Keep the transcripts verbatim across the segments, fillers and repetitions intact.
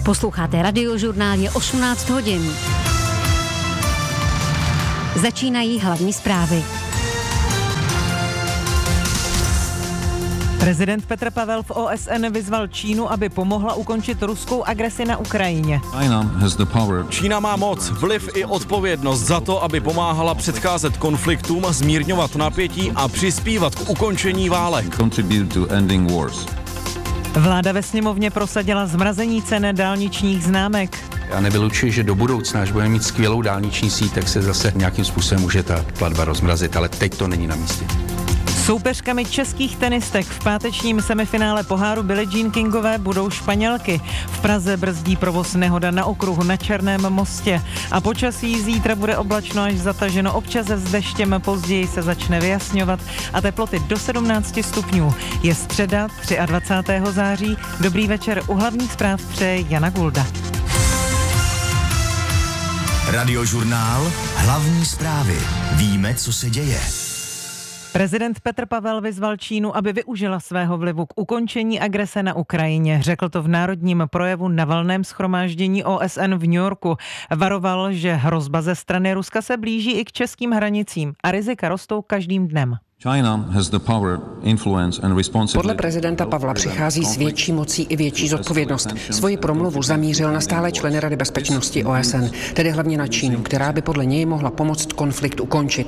Posloucháte Radiožurnál, je osmnáct hodin. Začínají hlavní zprávy. Prezident Petr Pavel v O S N vyzval Čínu, aby pomohla ukončit ruskou agresi na Ukrajině. Čína má moc, vliv i odpovědnost za to, aby pomáhala předcházet konfliktům, zmírňovat napětí a přispívat k ukončení válek. Vláda ve sněmovně prosadila zmrazení cen dálničních známek. Já nevylučuji, že do budoucna, až budeme mít skvělou dálniční síť, tak se zase nějakým způsobem může ta platba rozmrazit, ale teď to není na místě. Soupeřkami českých tenistek v pátečním semifinále poháru Billie Jean Kingové budou Španělky. V Praze brzdí provoz nehoda na okruhu na Černém mostě. A počasí zítra bude oblačno až zataženo, občas s deštěm, později se začne vyjasňovat a teploty do sedmnáct stupňů. Je středa dvacátého třetího září. Dobrý večer, u hlavních zpráv přeje Jana Gulda. Radiožurnál, hlavní zprávy. Víme, co se děje. Prezident Petr Pavel vyzval Čínu, aby využila svého vlivu k ukončení agrese na Ukrajině. Řekl to v národním projevu na valném shromáždění O S N v New Yorku. Varoval, že hrozba ze strany Ruska se blíží i k českým hranicím a rizika rostou každým dnem. Podle prezidenta Pavla přichází s větší mocí i větší zodpovědnost. Svoji promluvu zamířil na stále členy Rady bezpečnosti O S N, tedy hlavně na Čínu, která by podle něj mohla pomoct konflikt ukončit.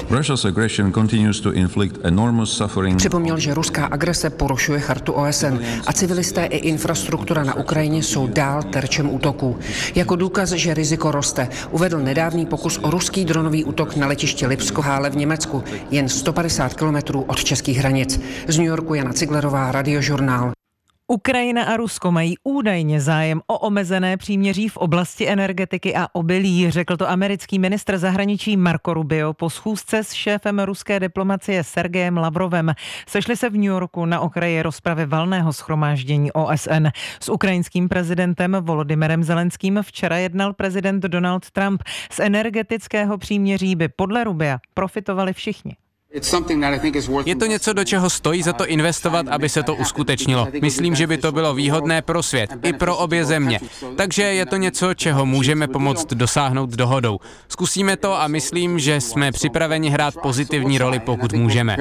Připomněl, že ruská agrese porušuje chartu O S N a civilisté i infrastruktura na Ukrajině jsou dál terčem útoků. Jako důkaz, že riziko roste, uvedl nedávný pokus o ruský dronový útok na letiště Lipsko-Hále v Německu, jen sto padesát kilometrů od českých hranic. Z New Yorku Jana Ciglerová, Radiožurnál. Ukrajina a Rusko mají údajně zájem o omezené příměří v oblasti energetiky a obilí, řekl to americký ministr zahraničí Marco Rubio po schůzce s šéfem ruské diplomacie Sergejem Lavrovem. Sešli se v New Yorku na okraji rozpravy valného shromáždění O S N. S ukrajinským prezidentem Volodymyrem Zelenským včera jednal prezident Donald Trump. Z energetického příměří by podle Rubia profitovali všichni. Je to něco, do čeho stojí za to investovat, aby se to uskutečnilo. Myslím, že by to bylo výhodné pro svět, i pro obě země. Takže je to něco, čeho můžeme pomoct dosáhnout dohodou. Zkusíme to a myslím, že jsme připraveni hrát pozitivní roli, pokud můžeme.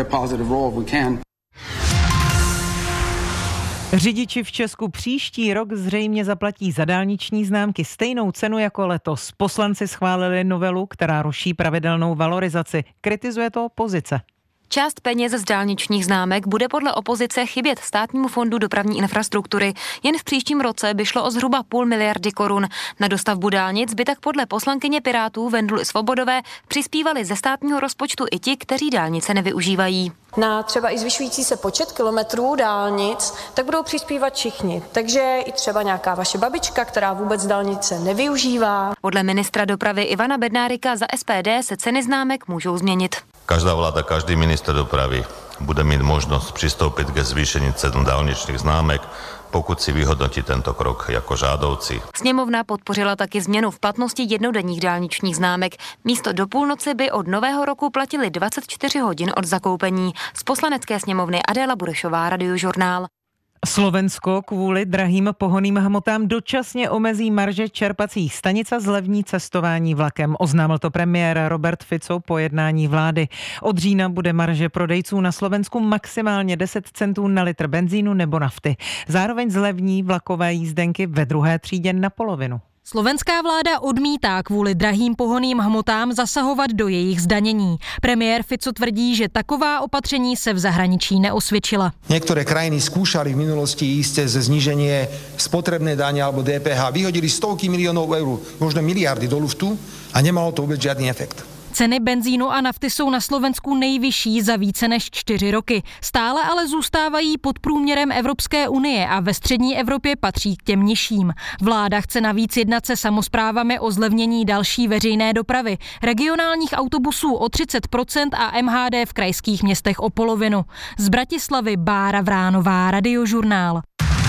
Řidiči v Česku příští rok zřejmě zaplatí za dálniční známky stejnou cenu jako letos. Poslanci schválili novelu, která ruší pravidelnou valorizaci. Kritizuje to opozice. Část peněz z dálničních známek bude podle opozice chybět Státnímu fondu dopravní infrastruktury. Jen v příštím roce by šlo o zhruba půl miliardy korun. Na dostavbu dálnic by tak podle poslankyně Pirátů Venduly Svobodové přispívali ze státního rozpočtu i ti, kteří dálnice nevyužívají. Na třeba i zvyšující se počet kilometrů dálnic, tak budou přispívat všichni. Takže i třeba nějaká vaše babička, která vůbec dálnice nevyužívá. Podle ministra dopravy Ivana Bednárika za S P D se ceny známek můžou změnit. Každá vláda, každý minister dopravy bude mít možnost přistoupit ke zvýšení cen dálničních známek, pokud si vyhodnotí tento krok jako žádoucí. Sněmovna podpořila taky změnu v platnosti jednodenních dálničních známek. Místo do půlnoci by od nového roku platili dvacet čtyři hodin od zakoupení. Z Poslanecké sněmovny Adéla Burešová, Radiožurnál. Slovensko kvůli drahým pohonným hmotám dočasně omezí marže čerpacích stanic a zlevní cestování vlakem. Oznámil to premiér Robert Fico po jednání vlády. Od října bude marže prodejců na Slovensku maximálně deset centů na litr benzínu nebo nafty. Zároveň zlevní vlakové jízdenky ve druhé třídě na polovinu. Slovenská vláda odmítá kvůli drahým pohonným hmotám zasahovat do jejich zdanění. Premiér Fico tvrdí, že taková opatření se v zahraničí neosvědčila. Niektoré krajiny skúšali v minulosti ísť ze zníženie spotrebné dane alebo D P H. Vyhodili stovky miliónov eur, možno miliardy do luftu a nemalo to vôbec žiadny efekt. Ceny benzínu a nafty jsou na Slovensku nejvyšší za více než čtyři roky. Stále ale zůstávají pod průměrem Evropské unie a ve střední Evropě patří k těm nižším. Vláda chce navíc jednat se samosprávami o zlevnění další veřejné dopravy, regionálních autobusů o třicet procent a M H D v krajských městech o polovinu. Z Bratislavy Bára Vránová, Radiožurnál.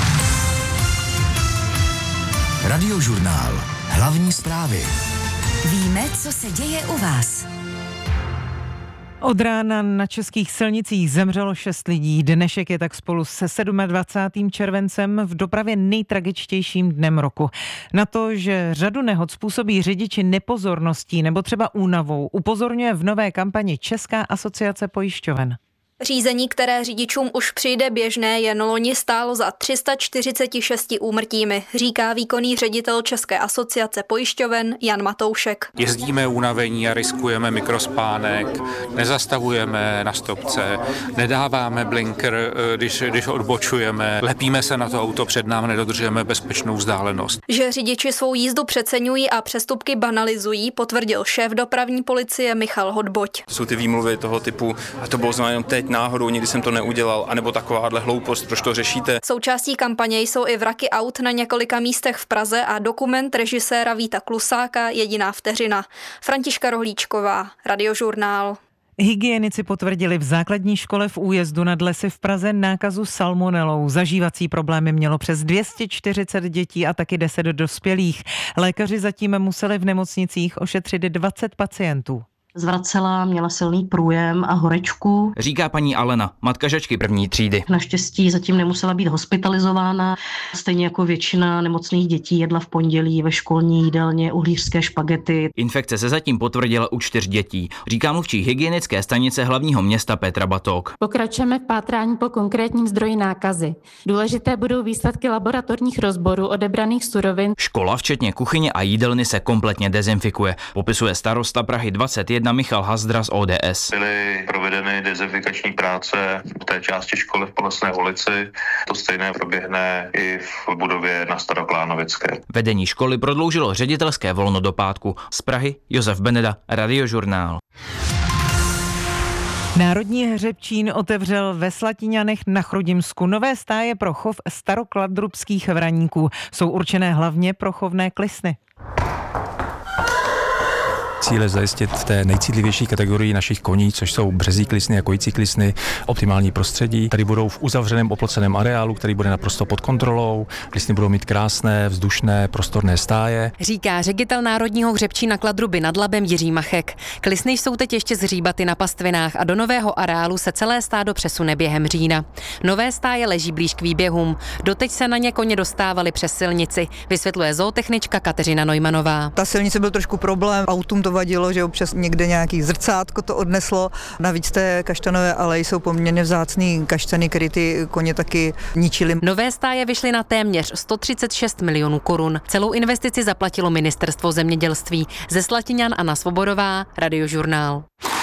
Radiožurnál. Hlavní zprávy. Víme, co se děje u vás. Od rána na českých silnicích zemřelo šest lidí. Dnešek je tak spolu se dvacátým sedmým červencem v dopravě nejtragičtějším dnem roku. Na to, že řadu nehod způsobí řidiči nepozorností nebo třeba únavou, upozorňuje v nové kampani Česká asociace pojišťoven. Řízení, které řidičům už přijde běžné, jen loni stálo za tři sta čtyřicet šest úmrtími, říká výkonný ředitel České asociace pojišťoven Jan Matoušek. Jezdíme unavení a riskujeme mikrospánek, nezastavujeme na stopce, nedáváme blinker, když, když odbočujeme, lepíme se na to auto před námi, nedodržujeme bezpečnou vzdálenost. Že řidiči svou jízdu přeceňují a přestupky banalizují, potvrdil šéf dopravní policie Michal Hodboť. Jsou ty výmluvy toho typu, a to bylo znamená teď náhodou, nikdy jsem to neudělal, anebo takováhle hloupost, proč to řešíte. Součástí kampaně jsou i vraky aut na několika místech v Praze a dokument režiséra Víta Klusáka Jediná vteřina. Františka Rohlíčková, Radiožurnál. Hygienici potvrdili v základní škole v Újezdu nad Lesy v Praze nákazu salmonelou. Zažívací problémy mělo přes dvě stě čtyřicet dětí a taky deset dospělých. Lékaři zatím museli v nemocnicích ošetřit dvacet pacientů. Zvracela, měla silný průjem a horečku. Říká paní Alena, matka žačky první třídy. Naštěstí zatím nemusela být hospitalizována. Stejně jako většina nemocných dětí jedla v pondělí ve školní jídelně uhlířské špagety. Infekce se zatím potvrdila u čtyř dětí, říká mluvčí hygienické stanice hlavního města Petra Batok. Pokračujeme v pátrání po konkrétním zdroji nákazy. Důležité budou výsledky laboratorních rozborů odebraných surovin. Škola včetně kuchyně a jídelny se kompletně dezinfikuje, popisuje starosta Prahy dvacet jedna Michal Hazdra z O D S. Byly provedeny dezinfikační práce v té části školy v Polesné ulici. To stejné proběhne i v budově na Staroklánovické. Vedení školy prodloužilo ředitelské volno do pátku. Z Prahy Josef Beneda, Radiožurnál. Národní hřebčín otevřel ve Slatiňanech na Chrudimsku nové stáje pro chov starokladrubských vraníků. Jsou určené hlavně pro chovné klisny. Cíl je zajistit v té nejcitlivější kategorii našich koní, což jsou březí klisny a kojící klisny, optimální prostředí. Tady budou v uzavřeném oploceném areálu, který bude naprosto pod kontrolou. Klisny budou mít krásné, vzdušné, prostorné stáje. Říká ředitel Národního hřebčína Kladruby nad Labem Jiří Machek. Klisny jsou teď ještě zhříbaty na pastvinách a do nového areálu se celé stádo přesune během října. Nové stáje leží blíž k výběhům. Doteď se na ně koně dostávali přes silnici, vysvětluje zootechnička Kateřina Neumannová. Ta silnice byl trošku problém, autům to vadilo, že občas někde nějaký zrcátko to odneslo. Navíc té kaštanové aleji jsou poměrně vzácný kaštany, který ty koně taky ničily. Nové stáje vyšly na téměř sto třicet šest milionů korun. Celou investici zaplatilo Ministerstvo zemědělství. Ze Slatiňan Anna Svobodová, Radiožurnál.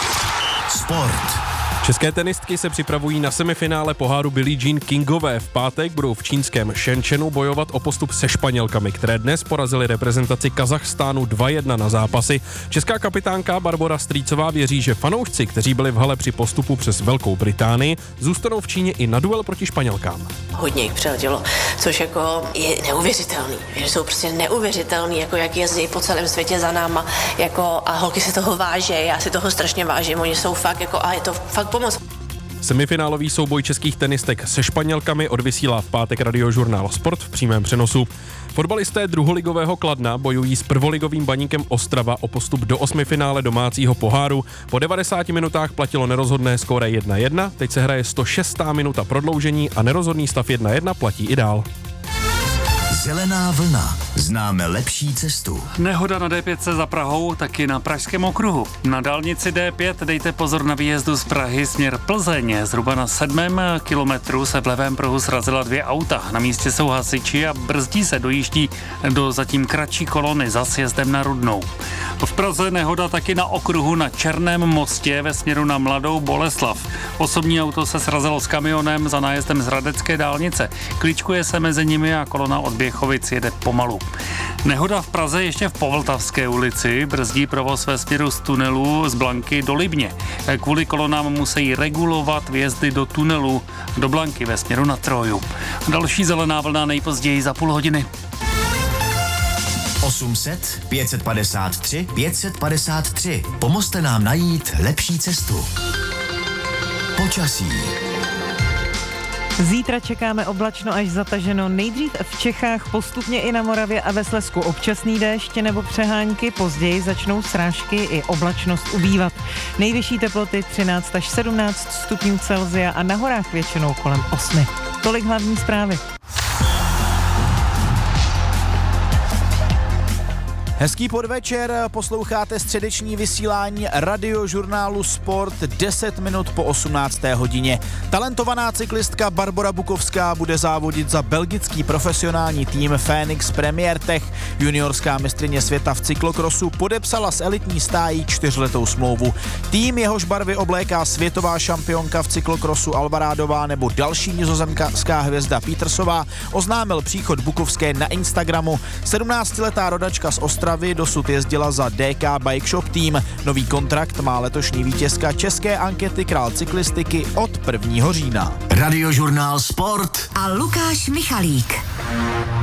Sport. České tenistky se připravují na semifinále poháru Billie Jean Kingové. V pátek budou v čínském Shenzhenu bojovat o postup se Španělkami, které dnes porazily reprezentaci Kazachstánu dva jedna na zápasy. Česká kapitánka Barbora Strýcová věří, že fanoušci, kteří byli v hale při postupu přes Velkou Británii, zůstanou v Číně i na duel proti Španělkám. Hodně jich přiletělo, což jako je neuvěřitelný. Že jsou prostě neuvěřitelný, jako jak jezdí po celém světě za náma, jako a holky si toho váží, já si toho strašně vážím, oni jsou fakt jako a je to fakt pomoc. Semifinálový souboj českých tenistek se Španělkami odvysílá v pátek Radiožurnál Sport v přímém přenosu. Fotbalisté druholigového Kladna bojují s prvoligovým Baníkem Ostrava o postup do osmifinále domácího poháru. Po devadesáti minutách platilo nerozhodné skóre jedna jedna, teď se hraje sto šestá minuta prodloužení a nerozhodný stav jedna jedna platí i dál. Zelená vlna. Známe lepší cestu. Nehoda na D pět za Prahou, taky na Pražském okruhu. Na dálnici D pět dejte pozor na výjezdu z Prahy směr Plzeň. Zhruba na sedmém kilometru se v levém pruhu srazila dvě auta. Na místě jsou hasiči a brzdí se dojíždí do zatím kratší kolony za sjezdem na Rudnou. V Praze nehoda taky na okruhu na Černém mostě ve směru na Mladou Boleslav. Osobní auto se srazilo s kamionem za nájezdem z Hradecké dálnice. Kličkuje se mezi nimi a kolona od Běchovic jede pomalu. Nehoda v Praze ještě v Povltavské ulici, brzdí provoz ve směru z tunelu z Blanky do Libně. Kvůli kolonám musí regulovat vjezdy do tunelu do Blanky ve směru na Troju. Další zelená vlna nejpozději za půl hodiny. osm set pět set padesát tři pět set padesát tři. Pomozte nám najít lepší cestu. Počasí. Zítra čekáme oblačno až zataženo. Nejdřív v Čechách, postupně i na Moravě a ve Slezsku občasný déšť nebo přehánky, později začnou srážky i oblačnost ubývat. Nejvyšší teploty třináct až sedmnáct stupňů Celsia a na horách většinou kolem osmi. Tolik hlavní zprávy. Hezký podvečer, posloucháte středeční vysílání radiožurnálu Sport deset minut po osmnácté hodině. Talentovaná cyklistka Barbora Bukovská bude závodit za belgický profesionální tým Phoenix Premier Tech. Juniorská mistryně světa v cyklokrosu podepsala s elitní stájí čtyřletou smlouvu. Tým, jehož barvy obléká světová šampionka v cyklokrosu Alvarádová nebo další nizozemská hvězda Petersová, oznámil příchod Bukovské na Instagramu. sedmnáctiletá rodačka z Ostravy dosud jezdila za D K Bike Shop Team. Nový kontrakt má letošní vítězka české ankety Král cyklistiky od prvního října. Radiožurnál Sport a Lukáš Michalík.